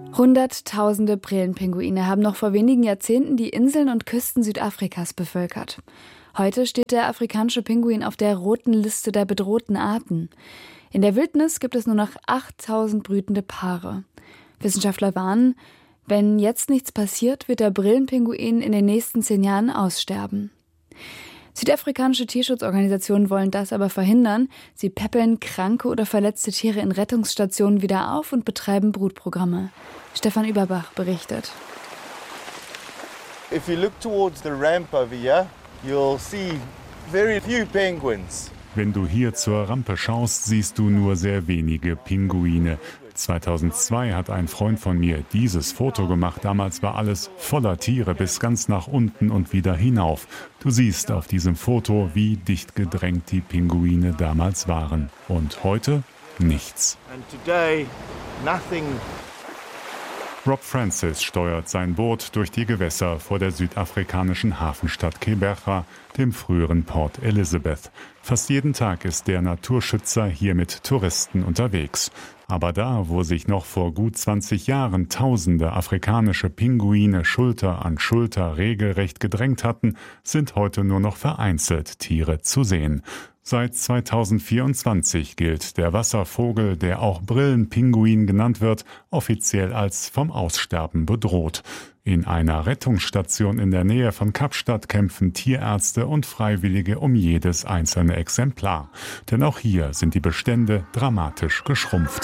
Hunderttausende Brillenpinguine haben noch vor wenigen Jahrzehnten die Inseln und Küsten Südafrikas bevölkert. Heute steht der afrikanische Pinguin auf der roten Liste der bedrohten Arten. In der Wildnis gibt es nur noch 8.000 brütende Paare. Wissenschaftler warnen, wenn jetzt nichts passiert, wird der Brillenpinguin in den nächsten 10 Jahren aussterben. Südafrikanische Tierschutzorganisationen wollen das aber verhindern. Sie päppeln kranke oder verletzte Tiere in Rettungsstationen wieder auf und betreiben Brutprogramme. Stefan Überbach berichtet. If you look towards the ramp over here, you'll see very few penguins. Wenn du hier zur Rampe schaust, siehst du nur sehr wenige Pinguine. 2002 hat ein Freund von mir dieses Foto gemacht. Damals war alles voller Tiere bis ganz nach unten und wieder hinauf. Du siehst auf diesem Foto, wie dicht gedrängt die Pinguine damals waren. Und heute nichts. And today, nothing. Rob Francis steuert sein Boot durch die Gewässer vor der südafrikanischen Hafenstadt Gqeberha, dem früheren Port Elizabeth. Fast jeden Tag ist der Naturschützer hier mit Touristen unterwegs. Aber da, wo sich noch vor gut 20 Jahren tausende afrikanische Pinguine Schulter an Schulter regelrecht gedrängt hatten, sind heute nur noch vereinzelt Tiere zu sehen. Seit 2024 gilt der Wasservogel, der auch Brillenpinguin genannt wird, offiziell als vom Aussterben bedroht. In einer Rettungsstation in der Nähe von Kapstadt kämpfen Tierärzte und Freiwillige um jedes einzelne Exemplar. Denn auch hier sind die Bestände dramatisch geschrumpft.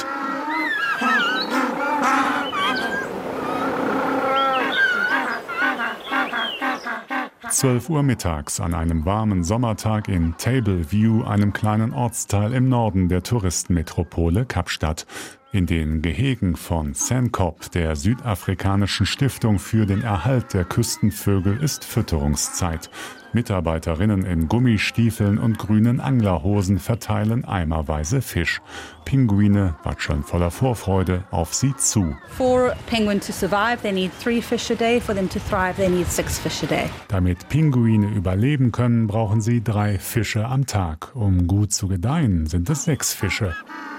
12 Uhr mittags an einem warmen Sommertag in Table View, einem kleinen Ortsteil im Norden der Touristenmetropole Kapstadt. In den Gehegen von SANCCOB, der südafrikanischen Stiftung für den Erhalt der Küstenvögel, ist Fütterungszeit. Mitarbeiterinnen in Gummistiefeln und grünen Anglerhosen verteilen eimerweise Fisch. Pinguine watscheln voller Vorfreude auf sie zu. For penguin to survive, they need 3 fish a day. For them to thrive, they need 6 fish a day. Damit Pinguine überleben können, brauchen sie 3 Fische am Tag. Um gut zu gedeihen, sind es 6 Fische.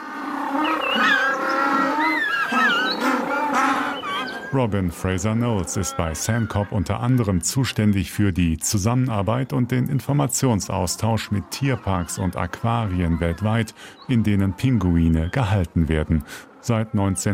Robin Fraser-Knowles ist bei SANCCOB unter anderem zuständig für die Zusammenarbeit und den Informationsaustausch mit Tierparks und Aquarien weltweit, in denen Pinguine gehalten werden. Seit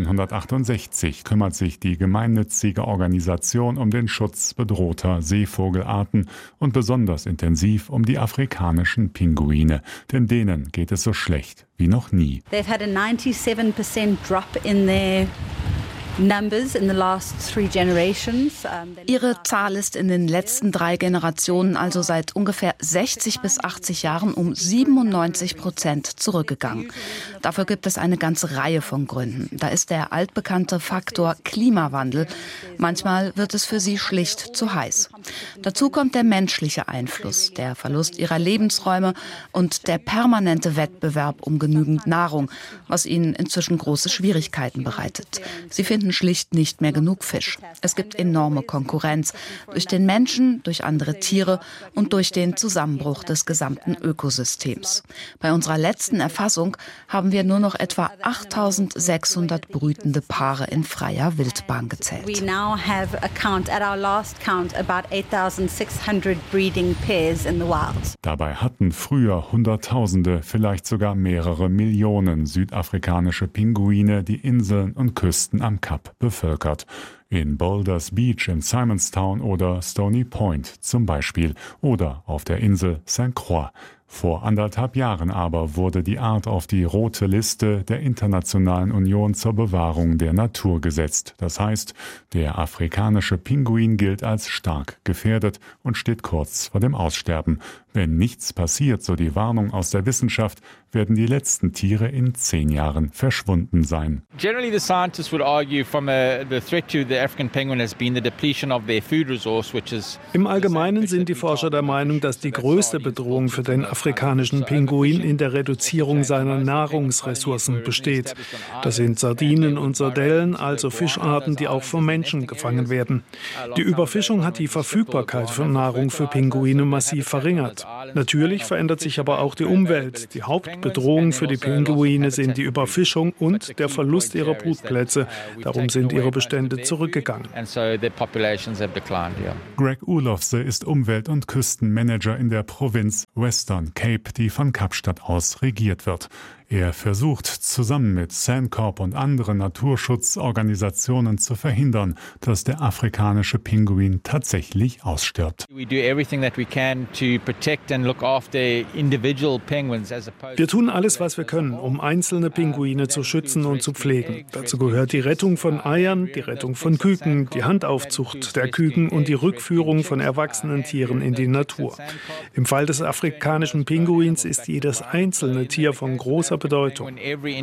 1968 kümmert sich die gemeinnützige Organisation um den Schutz bedrohter Seevogelarten und besonders intensiv um die afrikanischen Pinguine, denn denen geht es so schlecht wie noch nie. They've had a 97% drop in their numbers in the last 3 generations. Ihre Zahl ist in den letzten 3 Generationen, also seit ungefähr 60 bis 80 Jahren, um 97% zurückgegangen. Dafür gibt es eine ganze Reihe von Gründen. Da ist der altbekannte Faktor Klimawandel. Manchmal wird es für sie schlicht zu heiß. Dazu kommt der menschliche Einfluss, der Verlust ihrer Lebensräume und der permanente Wettbewerb um genügend Nahrung, was ihnen inzwischen große Schwierigkeiten bereitet. Sie finden schlicht nicht mehr genug Fisch. Es gibt enorme Konkurrenz durch den Menschen, durch andere Tiere und durch den Zusammenbruch des gesamten Ökosystems. Bei unserer letzten Erfassung haben wir nur noch etwa 8.600 brütende Paare in freier Wildbahn gezählt. We now have a count at our last count about 8,600 breeding pairs in the wild. Dabei hatten früher Hunderttausende, vielleicht sogar mehrere Millionen südafrikanische Pinguine die Inseln und Küsten am Kap bevölkert. In Boulders Beach in Simonstown oder Stony Point zum Beispiel oder auf der Insel St. Croix. Vor 1,5 Jahren aber wurde die Art auf die rote Liste der Internationalen Union zur Bewahrung der Natur gesetzt. Das heißt, der afrikanische Pinguin gilt als stark gefährdet und steht kurz vor dem Aussterben. Wenn nichts passiert, so die Warnung aus der Wissenschaft, werden die letzten Tiere in 10 Jahren verschwunden sein. Generally, the scientists would argue the threat to the African penguin has been the depletion of their food resource, which is. Im Allgemeinen sind die Forscher der Meinung, dass die größte Bedrohung für den afrikanischen südafrikanischen Pinguin in der Reduzierung seiner Nahrungsressourcen besteht. Das sind Sardinen und Sardellen, also Fischarten, die auch vom Menschen gefangen werden. Die Überfischung hat die Verfügbarkeit von Nahrung für Pinguine massiv verringert. Natürlich verändert sich aber auch die Umwelt. Die Hauptbedrohung für die Pinguine sind die Überfischung und der Verlust ihrer Brutplätze. Darum sind ihre Bestände zurückgegangen. Greg Ulofse ist Umwelt- und Küstenmanager in der Provinz Western Cape, die von Kapstadt aus regiert wird. Er versucht, zusammen mit Sandcorp und anderen Naturschutzorganisationen zu verhindern, dass der afrikanische Pinguin tatsächlich ausstirbt. Wir tun alles, was wir können, um einzelne Pinguine zu schützen und zu pflegen. Dazu gehört die Rettung von Eiern, die Rettung von Küken, die Handaufzucht der Küken und die Rückführung von erwachsenen Tieren in die Natur. Im Fall des afrikanischen Pinguins ist jedes einzelne Tier von großer Bedeutung.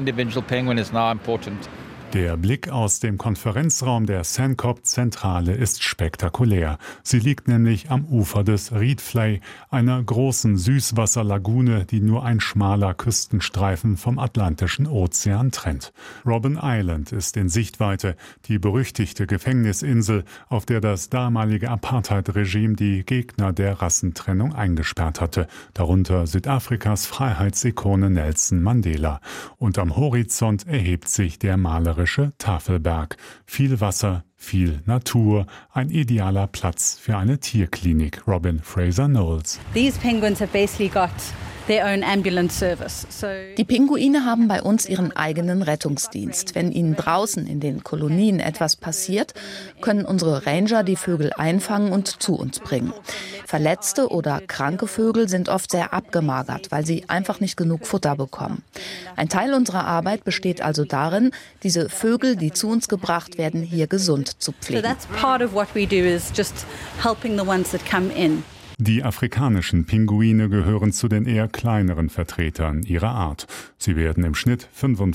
Der Blick aus dem Konferenzraum der Sandcorp-Zentrale ist spektakulär. Sie liegt nämlich am Ufer des Reedflay, einer großen Süßwasserlagune, die nur ein schmaler Küstenstreifen vom Atlantischen Ozean trennt. Robben Island ist in Sichtweite, die berüchtigte Gefängnisinsel, auf der das damalige Apartheid-Regime die Gegner der Rassentrennung eingesperrt hatte, darunter Südafrikas Freiheitsikone Nelson Mandela. Und am Horizont erhebt sich der malerische Tafelberg. Viel Wasser, viel Natur, ein idealer Platz für eine Tierklinik. Robin Fraser-Knowles. These penguins have basically got their own ambulance service. Die Pinguine haben bei uns ihren eigenen Rettungsdienst. Wenn ihnen draußen in den Kolonien etwas passiert, können unsere Ranger die Vögel einfangen und zu uns bringen. Verletzte oder kranke Vögel sind oft sehr abgemagert, weil sie einfach nicht genug Futter bekommen. Ein Teil unserer Arbeit besteht also darin, diese Vögel, die zu uns gebracht werden, hier gesund zu pflegen. So that's part of what we do is just helping the ones that come in. Die afrikanischen Pinguine gehören zu den eher kleineren Vertretern ihrer Art. Sie werden im Schnitt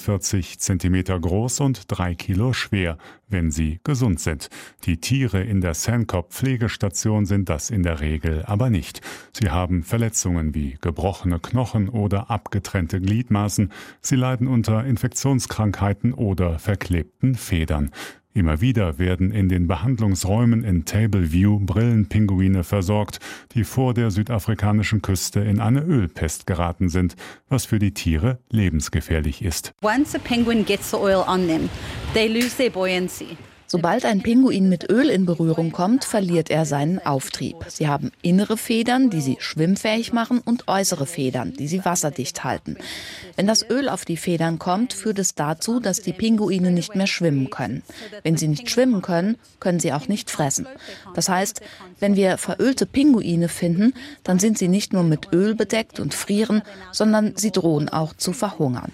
45 Zentimeter groß und 3 Kilo schwer, wenn sie gesund sind. Die Tiere in der Sandcorp-Pflegestation sind das in der Regel aber nicht. Sie haben Verletzungen wie gebrochene Knochen oder abgetrennte Gliedmaßen. Sie leiden unter Infektionskrankheiten oder verklebten Federn. Immer wieder werden in den Behandlungsräumen in Table View Brillenpinguine versorgt, die vor der südafrikanischen Küste in eine Ölpest geraten sind, was für die Tiere lebensgefährlich ist. Once a penguin gets the oil on them, they lose their buoyancy. Sobald ein Pinguin mit Öl in Berührung kommt, verliert er seinen Auftrieb. Sie haben innere Federn, die sie schwimmfähig machen, und äußere Federn, die sie wasserdicht halten. Wenn das Öl auf die Federn kommt, führt es dazu, dass die Pinguine nicht mehr schwimmen können. Wenn sie nicht schwimmen können, können sie auch nicht fressen. Das heißt, wenn wir verölte Pinguine finden, dann sind sie nicht nur mit Öl bedeckt und frieren, sondern sie drohen auch zu verhungern.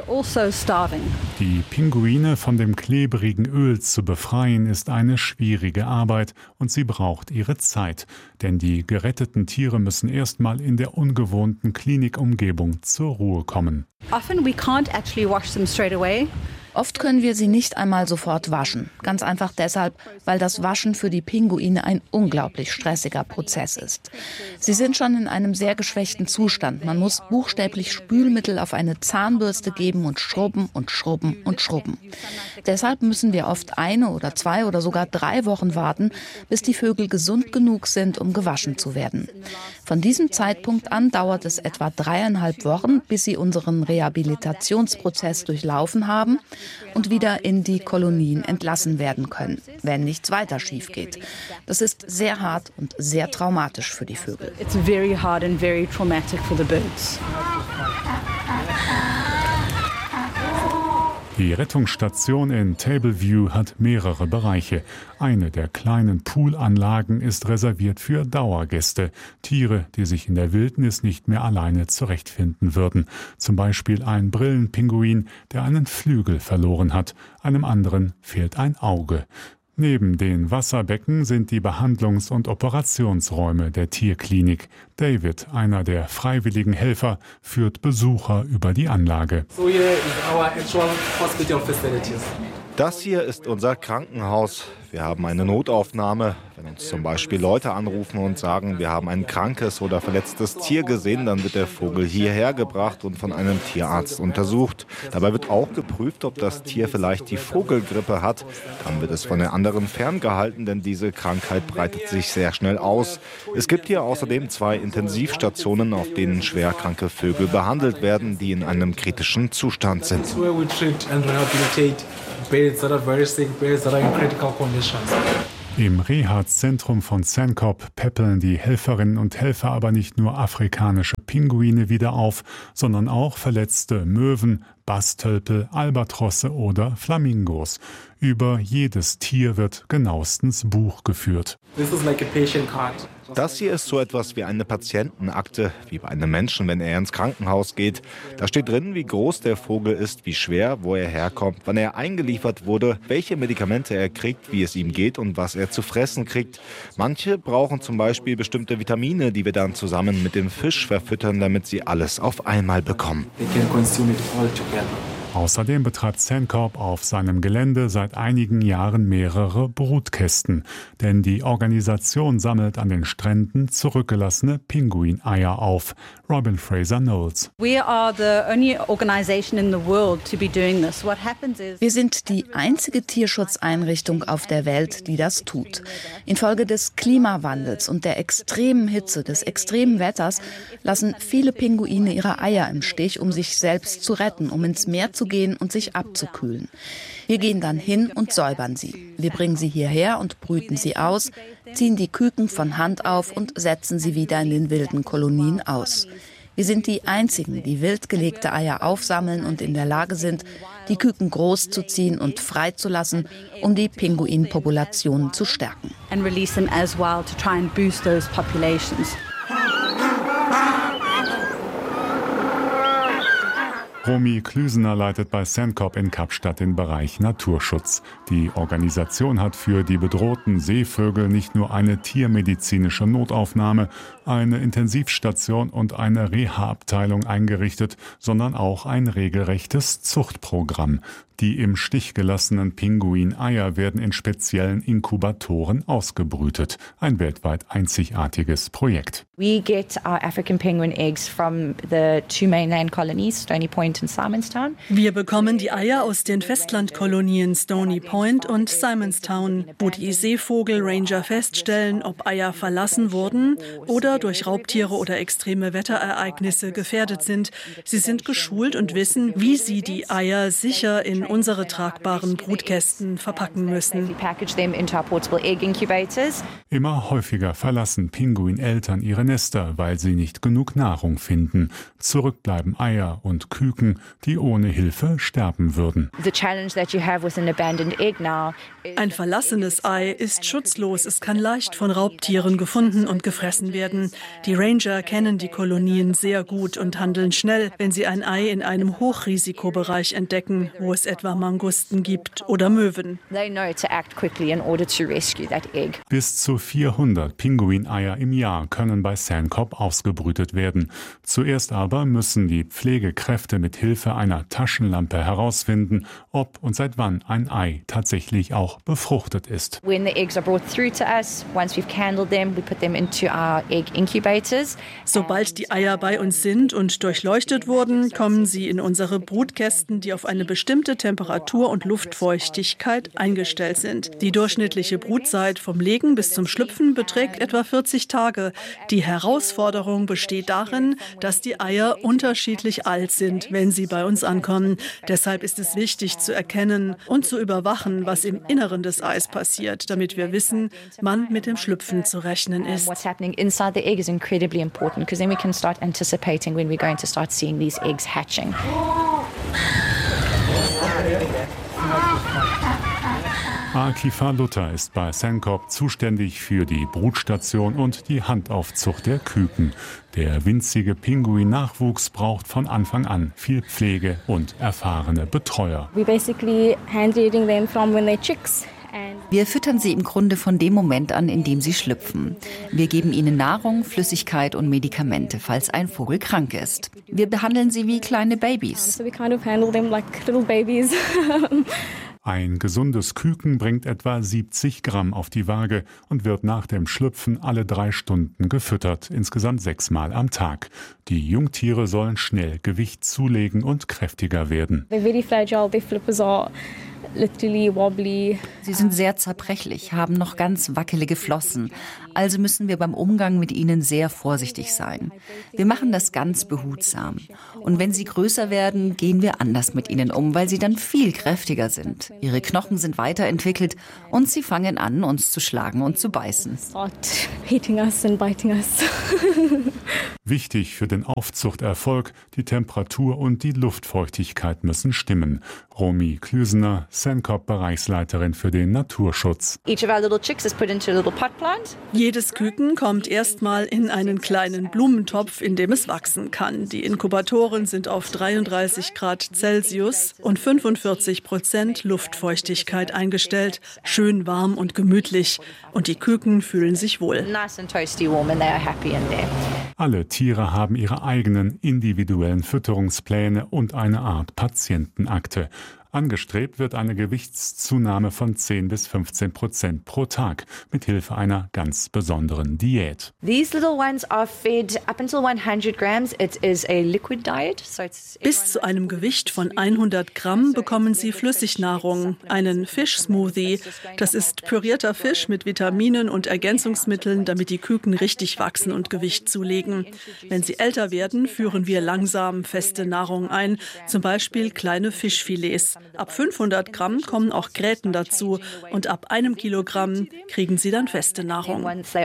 Die Pinguine von dem klebrigen Öl zu befreien, ist eine schwierige Arbeit und sie braucht ihre Zeit. Denn die geretteten Tiere müssen erstmal in der ungewohnten Klinikumgebung zur Ruhe kommen. Often we can't actually wash them straight away. Oft können wir sie nicht einmal sofort waschen. Ganz einfach deshalb, weil das Waschen für die Pinguine ein unglaublich stressiger Prozess ist. Sie sind schon in einem sehr geschwächten Zustand. Man muss buchstäblich Spülmittel auf eine Zahnbürste geben und schrubben und schrubben und schrubben. Deshalb müssen wir oft 1 oder 2 oder sogar 3 Wochen warten, bis die Vögel gesund genug sind, um gewaschen zu werden. Von diesem Zeitpunkt an dauert es etwa 3,5 Wochen, bis sie unseren Rehabilitationsprozess durchlaufen haben und wieder in die Kolonien entlassen werden können, wenn nichts weiter schief geht. Das ist sehr hart und sehr traumatisch für die Vögel. It's very hard and very traumatic for the birds. Die Rettungsstation in Table View hat mehrere Bereiche. Eine der kleinen Poolanlagen ist reserviert für Dauergäste, Tiere, die sich in der Wildnis nicht mehr alleine zurechtfinden würden. Zum Beispiel ein Brillenpinguin, der einen Flügel verloren hat, einem anderen fehlt ein Auge. Neben den Wasserbecken sind die Behandlungs- und Operationsräume der Tierklinik. David, einer der freiwilligen Helfer, führt Besucher über die Anlage. So here is our actual hospital facilities. Das hier ist unser Krankenhaus. Wir haben eine Notaufnahme. Wenn uns zum Beispiel Leute anrufen und sagen, wir haben ein krankes oder verletztes Tier gesehen, dann wird der Vogel hierher gebracht und von einem Tierarzt untersucht. Dabei wird auch geprüft, ob das Tier vielleicht die Vogelgrippe hat. Dann wird es von den anderen ferngehalten, denn diese Krankheit breitet sich sehr schnell aus. Es gibt hier außerdem 2 Intensivstationen, auf denen schwerkranke Vögel behandelt werden, die in einem kritischen Zustand sind. Im Reha-Zentrum von Sandkop päppeln die Helferinnen und Helfer aber nicht nur afrikanische Pinguine wieder auf, sondern auch verletzte Möwen, Bastölpel, Albatrosse oder Flamingos. Über jedes Tier wird genauestens Buch geführt. Das hier ist so etwas wie eine Patientenakte, wie bei einem Menschen, wenn er ins Krankenhaus geht. Da steht drin, wie groß der Vogel ist, wie schwer, wo er herkommt, wann er eingeliefert wurde, welche Medikamente er kriegt, wie es ihm geht und was er zu fressen kriegt. Manche brauchen zum Beispiel bestimmte Vitamine, die wir dann zusammen mit dem Fisch verfüttern, damit sie alles auf einmal bekommen. Außerdem betreibt Sandkop auf seinem Gelände seit einigen Jahren mehrere Brutkästen. Denn die Organisation sammelt an den Stränden zurückgelassene Pinguineier auf. Robin Fraser Knowles. Wir sind die einzige Tierschutzeinrichtung auf der Welt, die das tut. Infolge des Klimawandels und der extremen Hitze, des extremen Wetters lassen viele Pinguine ihre Eier im Stich, um sich selbst zu retten, um ins Meer zu gehen und sich abzukühlen. Wir gehen dann hin und säubern sie. Wir bringen sie hierher und brüten sie aus, ziehen die Küken von Hand auf und setzen sie wieder in den wilden Kolonien aus. Wir sind die Einzigen, die wild gelegte Eier aufsammeln und in der Lage sind, die Küken großzuziehen und freizulassen, um die Pinguinpopulationen zu stärken. And release them as well to try and boost those populations. Romy Klüsener leitet bei Sandkop in Kapstadt den Bereich Naturschutz. Die Organisation hat für die bedrohten Seevögel nicht nur eine tiermedizinische Notaufnahme, eine Intensivstation und eine Reha-Abteilung eingerichtet, sondern auch ein regelrechtes Zuchtprogramm. Die im Stich gelassenen Pinguineier werden in speziellen Inkubatoren ausgebrütet. Ein weltweit einzigartiges Projekt. We get our African penguin eggs from the 2 mainland colonies, Stony Point and Simonstown. Wir bekommen die Eier aus den Festlandkolonien Stony Point und Simonstown, wo die Seevogelranger feststellen, ob Eier verlassen wurden oder durch Raubtiere oder extreme Wetterereignisse gefährdet sind. Sie sind geschult und wissen, wie sie die Eier sicher in unsere tragbaren Brutkästen verpacken müssen. Immer häufiger verlassen Pinguineltern ihre Nester, weil sie nicht genug Nahrung finden. Zurück bleiben Eier und Küken, die ohne Hilfe sterben würden. Ein verlassenes Ei ist schutzlos. Es kann leicht von Raubtieren gefunden und gefressen werden. Die Ranger kennen die Kolonien sehr gut und handeln schnell, wenn sie ein Ei in einem Hochrisikobereich entdecken, wo es etwa Mangusten gibt oder Möwen. Bis zu 400 Pinguineier im Jahr können bei Sandkop ausgebrütet werden. Zuerst aber müssen die Pflegekräfte mit Hilfe einer Taschenlampe herausfinden, ob und seit wann ein Ei tatsächlich auch befruchtet ist. Sobald die Eier bei uns sind und durchleuchtet wurden, kommen sie in unsere Brutkästen, die auf eine bestimmte Temperatur und Luftfeuchtigkeit eingestellt sind. Die durchschnittliche Brutzeit vom Legen bis zum Schlüpfen beträgt etwa 40 Tage. Die Herausforderung besteht darin, dass die Eier unterschiedlich alt sind, wenn sie bei uns ankommen. Deshalb ist es wichtig zu erkennen und zu überwachen, was im Inneren des Eis passiert, damit wir wissen, wann mit dem Schlüpfen zu rechnen ist. What's happening inside the egg is incredibly important because then we can start anticipating when we're going to start seeing these eggs hatching. Akifa Luther ist bei Sandkop zuständig für die Brutstation und die Handaufzucht der Küken. Der winzige Pinguin-Nachwuchs braucht von Anfang an viel Pflege und erfahrene Betreuer. Wir füttern sie im Grunde von dem Moment an, in dem sie schlüpfen. Wir geben ihnen Nahrung, Flüssigkeit und Medikamente, falls ein Vogel krank ist. Wir behandeln sie wie kleine Babys. Ein gesundes Küken bringt etwa 70 Gramm auf die Waage und wird nach dem Schlüpfen alle 3 Stunden gefüttert, insgesamt 6-mal am Tag. Die Jungtiere sollen schnell Gewicht zulegen und kräftiger werden. Sie sind sehr zerbrechlich, haben noch ganz wackelige Flossen. Also müssen wir beim Umgang mit ihnen sehr vorsichtig sein. Wir machen das ganz behutsam. Und wenn sie größer werden, gehen wir anders mit ihnen um, weil sie dann viel kräftiger sind. Ihre Knochen sind weiterentwickelt und sie fangen an, uns zu schlagen und zu beißen. Wichtig für den Aufzuchterfolg, die Temperatur und die Luftfeuchtigkeit müssen stimmen. Romy Klüsener, Sencop-Bereichsleiterin für den Naturschutz. Jedes Küken kommt erstmal in einen kleinen Blumentopf, in dem es wachsen kann. Die Inkubatoren sind auf 33 Grad Celsius und 45% Luftfeuchtigkeit eingestellt. Schön warm und gemütlich. Und die Küken fühlen sich wohl. Alle Tiere haben ihre eigenen individuellen Fütterungspläne und eine Art Patientenakte. Angestrebt wird eine Gewichtszunahme von 10 bis 15% pro Tag mit Hilfe einer ganz besonderen Diät. These little ones are fed up until 100 grams. It is a liquid diet. Bis zu einem Gewicht von 100 Gramm bekommen sie Flüssignahrung, einen Fischsmoothie. Das ist pürierter Fisch mit Vitaminen und Ergänzungsmitteln, damit die Küken richtig wachsen und Gewicht zulegen. Wenn sie älter werden, führen wir langsam feste Nahrung ein, zum Beispiel kleine Fischfilets. Ab 500 Gramm kommen auch Gräten dazu und ab 1 Kilogramm kriegen sie dann feste Nahrung.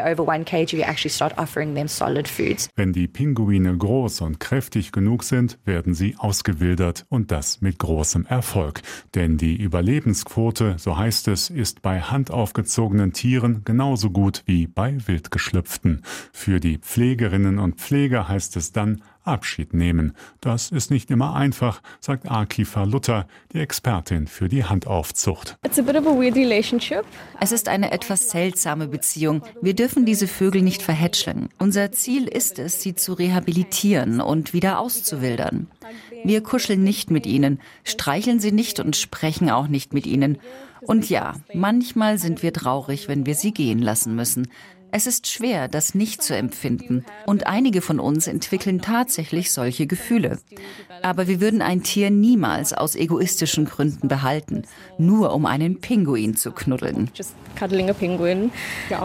Wenn die Pinguine groß und kräftig genug sind, werden sie ausgewildert und das mit großem Erfolg. Denn die Überlebensquote, so heißt es, ist bei handaufgezogenen Tieren genauso gut wie bei wildgeschlüpften. Für die Pflegerinnen und Pfleger heißt es dann Abschied nehmen. Das ist nicht immer einfach, sagt Akifa Luther, die Expertin für die Handaufzucht. Es ist eine etwas seltsame Beziehung. Wir dürfen diese Vögel nicht verhätscheln. Unser Ziel ist es, sie zu rehabilitieren und wieder auszuwildern. Wir kuscheln nicht mit ihnen, streicheln sie nicht und sprechen auch nicht mit ihnen. Und ja, manchmal sind wir traurig, wenn wir sie gehen lassen müssen. Es ist schwer, das nicht zu empfinden. Und einige von uns entwickeln tatsächlich solche Gefühle. Aber wir würden ein Tier niemals aus egoistischen Gründen behalten, nur um einen Pinguin zu knuddeln. Just cuddling a penguin. Ja.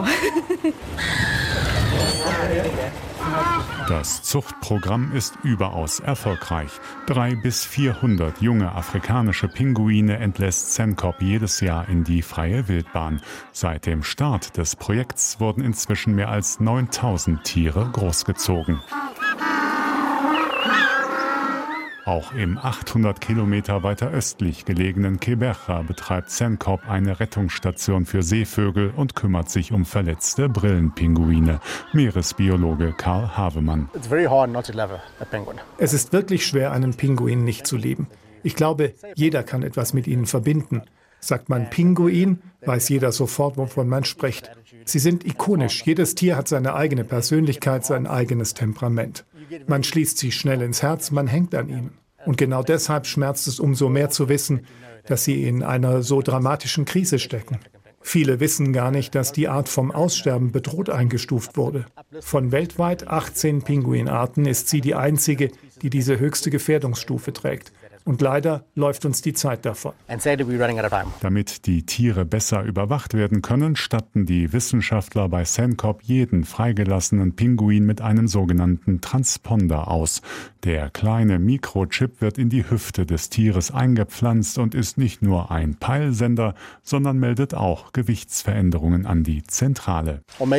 Das Zuchtprogramm ist überaus erfolgreich. 300 bis 400 junge afrikanische Pinguine entlässt Sencop jedes Jahr in die freie Wildbahn. Seit dem Start des Projekts wurden inzwischen mehr als 9000 Tiere großgezogen. Auch im 800 Kilometer weiter östlich gelegenen Keberra betreibt Sencop eine Rettungsstation für Seevögel und kümmert sich um verletzte Brillenpinguine. Meeresbiologe Karl Havemann. Es ist wirklich schwer, einen Pinguin nicht zu lieben. Ich glaube, jeder kann etwas mit ihnen verbinden. Sagt man Pinguin, weiß jeder sofort, wovon man spricht. Sie sind ikonisch. Jedes Tier hat seine eigene Persönlichkeit, sein eigenes Temperament. Man schließt sie schnell ins Herz, man hängt an ihnen. Und genau deshalb schmerzt es umso mehr zu wissen, dass sie in einer so dramatischen Krise stecken. Viele wissen gar nicht, dass die Art vom Aussterben bedroht eingestuft wurde. Von weltweit 18 Pinguinarten ist sie die einzige, die diese höchste Gefährdungsstufe trägt. Und leider läuft uns die Zeit davon. Damit die Tiere besser überwacht werden können, statten die Wissenschaftler bei Sencop jeden freigelassenen Pinguin mit einem sogenannten Transponder aus. Der kleine Mikrochip wird in die Hüfte des Tieres eingepflanzt und ist nicht nur ein Peilsender, sondern meldet auch Gewichtsveränderungen an die Zentrale.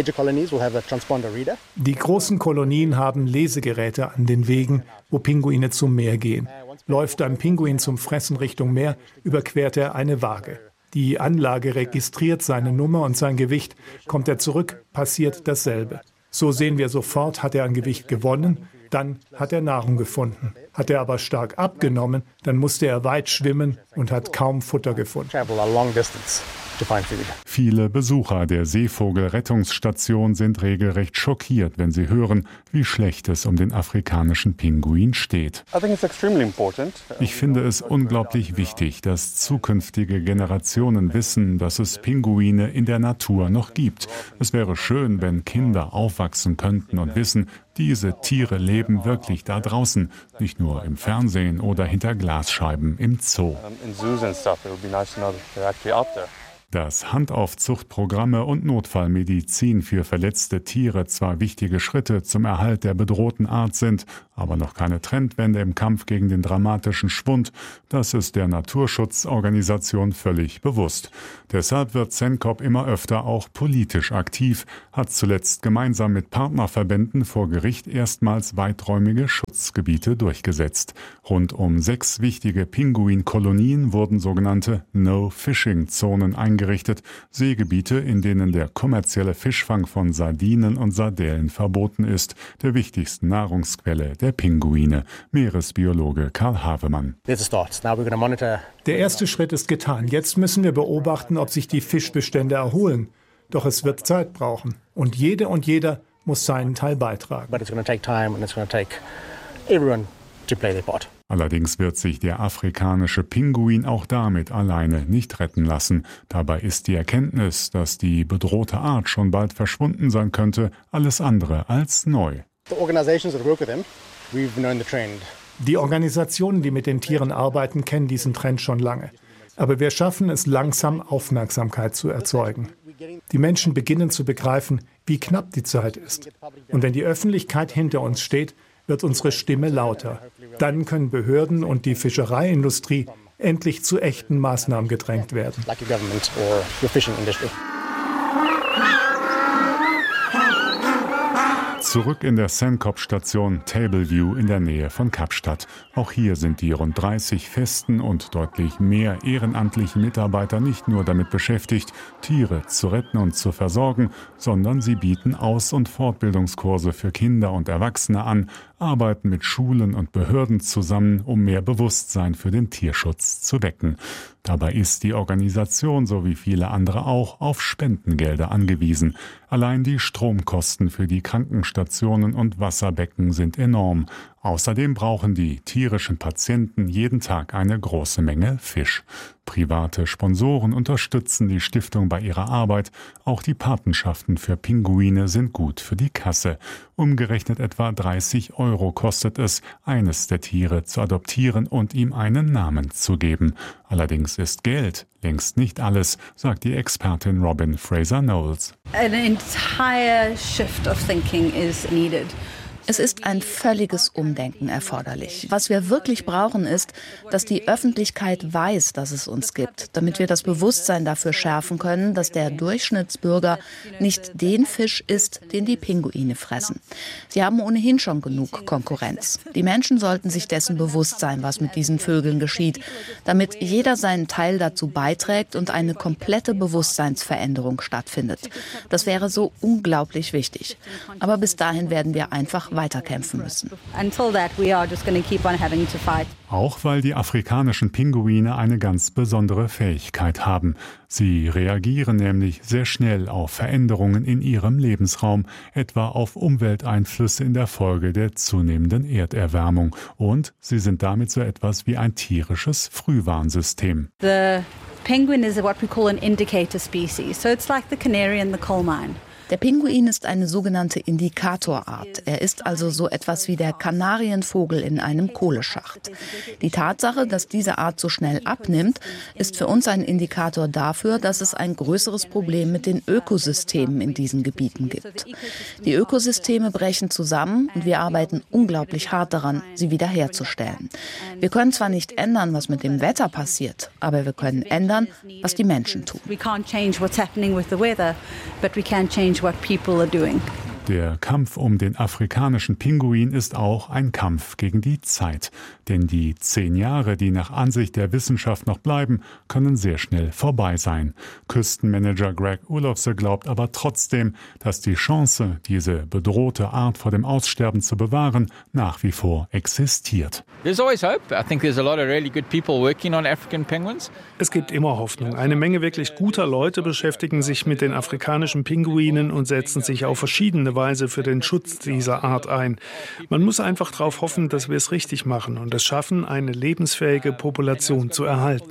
Die großen Kolonien haben Lesegeräte an den Wegen, wo Pinguine zum Meer gehen. Läuft ein Pinguin zum Fressen Richtung Meer, überquert er eine Waage. Die Anlage registriert seine Nummer und sein Gewicht. Kommt er zurück, passiert dasselbe. So sehen wir sofort, hat er an Gewicht gewonnen, dann hat er Nahrung gefunden. Hat er aber stark abgenommen, dann musste er weit schwimmen und hat kaum Futter gefunden. Viele Besucher der Seevogelrettungsstation sind regelrecht schockiert, wenn sie hören, wie schlecht es um den afrikanischen Pinguin steht. Ich finde es unglaublich wichtig, dass zukünftige Generationen wissen, dass es Pinguine in der Natur noch gibt. Es wäre schön, wenn Kinder aufwachsen könnten und wissen, diese Tiere leben wirklich da draußen, nicht nur im Fernsehen oder hinter Glasscheiben im Zoo. Dass Handaufzuchtprogramme und Notfallmedizin für verletzte Tiere zwar wichtige Schritte zum Erhalt der bedrohten Art sind, aber noch keine Trendwende im Kampf gegen den dramatischen Schwund, das ist der Naturschutzorganisation völlig bewusst. Deshalb wird Cencop immer öfter auch politisch aktiv, hat zuletzt gemeinsam mit Partnerverbänden vor Gericht erstmals weiträumige Schutzgebiete durchgesetzt. Rund um 6 wichtige Pinguinkolonien wurden sogenannte No-Fishing-Zonen eingerichtet, Seegebiete, in denen der kommerzielle Fischfang von Sardinen und Sardellen verboten ist, der wichtigsten Nahrungsquelle der Pinguine. Meeresbiologe Karl Havemann. Der erste Schritt ist getan. Jetzt müssen wir beobachten, ob sich die Fischbestände erholen. Doch es wird Zeit brauchen. Und jede und jeder muss seinen Teil beitragen. Allerdings wird sich der afrikanische Pinguin auch damit alleine nicht retten lassen. Dabei ist die Erkenntnis, dass die bedrohte Art schon bald verschwunden sein könnte, alles andere als neu. Die Organisationen, die mit den Tieren arbeiten, kennen diesen Trend schon lange. Aber wir schaffen es langsam, Aufmerksamkeit zu erzeugen. Die Menschen beginnen zu begreifen, wie knapp die Zeit ist. Und wenn die Öffentlichkeit hinter uns steht, wird unsere Stimme lauter. Dann können Behörden und die Fischereiindustrie endlich zu echten Maßnahmen gedrängt werden. Zurück in der Cencop-Station Tableview in der Nähe von Kapstadt. Auch hier sind die rund 30 festen und deutlich mehr ehrenamtlichen Mitarbeiter nicht nur damit beschäftigt, Tiere zu retten und zu versorgen, sondern sie bieten Aus- und Fortbildungskurse für Kinder und Erwachsene an, arbeiten mit Schulen und Behörden zusammen, um mehr Bewusstsein für den Tierschutz zu wecken. Dabei ist die Organisation, so wie viele andere auch, auf Spendengelder angewiesen. Allein die Stromkosten für die Krankenstationen und Wasserbecken sind enorm. Außerdem brauchen die tierischen Patienten jeden Tag eine große Menge Fisch. Private Sponsoren unterstützen die Stiftung bei ihrer Arbeit. Auch die Patenschaften für Pinguine sind gut für die Kasse. Umgerechnet etwa 30 € kostet es, eines der Tiere zu adoptieren und ihm einen Namen zu geben. Allerdings ist Geld längst nicht alles, sagt die Expertin Robin Fraser-Knowles. An entire shift of thinking is needed. Es ist ein völliges Umdenken erforderlich. Was wir wirklich brauchen, ist, dass die Öffentlichkeit weiß, dass es uns gibt, damit wir das Bewusstsein dafür schärfen können, dass der Durchschnittsbürger nicht den Fisch isst, den die Pinguine fressen. Sie haben ohnehin schon genug Konkurrenz. Die Menschen sollten sich dessen bewusst sein, was mit diesen Vögeln geschieht, damit jeder seinen Teil dazu beiträgt und eine komplette Bewusstseinsveränderung stattfindet. Das wäre so unglaublich wichtig. Aber bis dahin werden wir einfach weiterkämpfen müssen. Auch weil die afrikanischen Pinguine eine ganz besondere Fähigkeit haben. Sie reagieren nämlich sehr schnell auf Veränderungen in ihrem Lebensraum, etwa auf Umwelteinflüsse in der Folge der zunehmenden Erderwärmung. Und sie sind damit so etwas wie ein tierisches Frühwarnsystem. The penguin is what we call an indicator species, so it's like the canary in the coal mine. Der Pinguin ist eine sogenannte Indikatorart. Er ist also so etwas wie der Kanarienvogel in einem Kohleschacht. Die Tatsache, dass diese Art so schnell abnimmt, ist für uns ein Indikator dafür, dass es ein größeres Problem mit den Ökosystemen in diesen Gebieten gibt. Die Ökosysteme brechen zusammen und wir arbeiten unglaublich hart daran, sie wiederherzustellen. Wir können zwar nicht ändern, was mit dem Wetter passiert, aber wir können ändern, was die Menschen tun. We can't change what's happening with the weather, but we can change what people are doing. Der Kampf um den afrikanischen Pinguin ist auch ein Kampf gegen die Zeit. Denn die 10 Jahre, die nach Ansicht der Wissenschaft noch bleiben, können sehr schnell vorbei sein. Küstenmanager Greg Olofse glaubt aber trotzdem, dass die Chance, diese bedrohte Art vor dem Aussterben zu bewahren, nach wie vor existiert. Es gibt immer Hoffnung. Eine Menge wirklich guter Leute beschäftigen sich mit den afrikanischen Pinguinen und setzen sich auf verschiedene Weise für den Schutz dieser Art ein. Man muss einfach darauf hoffen, dass wir es richtig machen und es schaffen, eine lebensfähige Population zu erhalten.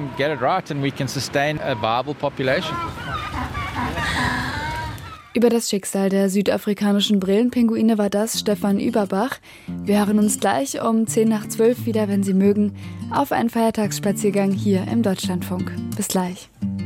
Über das Schicksal der südafrikanischen Brillenpinguine war das Stefan Überbach. Wir hören uns gleich um 11:10 wieder, wenn Sie mögen, auf einen Feiertagsspaziergang hier im Deutschlandfunk. Bis gleich.